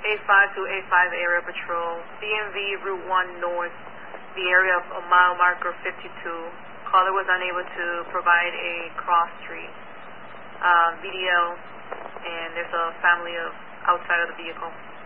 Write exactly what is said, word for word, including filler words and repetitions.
A five to A five area patrol, D M V Route one North, the area of a mile marker fifty-two. Caller was unable to provide a cross street uh, V D L, and there's a family of outside of the vehicle.